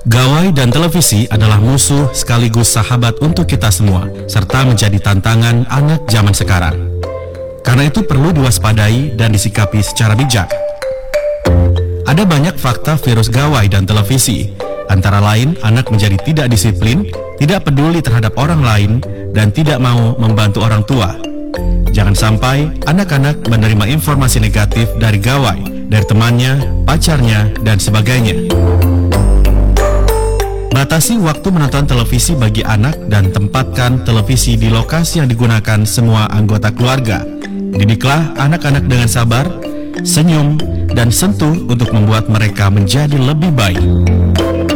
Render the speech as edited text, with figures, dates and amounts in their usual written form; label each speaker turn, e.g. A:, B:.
A: Gawai dan televisi adalah musuh sekaligus sahabat untuk kita semua, serta menjadi tantangan anak zaman sekarang. Karena itu perlu diwaspadai dan disikapi secara bijak. Ada banyak fakta virus gawai dan televisi, antara lain anak menjadi tidak disiplin, tidak peduli terhadap orang lain, dan tidak mau membantu orang tua. Jangan sampai anak-anak menerima informasi negatif dari gawai, dari temannya, pacarnya, dan sebagainya. Batasi waktu menonton televisi bagi anak dan tempatkan televisi di lokasi yang digunakan semua anggota keluarga. Didiklah anak-anak dengan sabar, senyum, dan sentuh untuk membuat mereka menjadi lebih baik.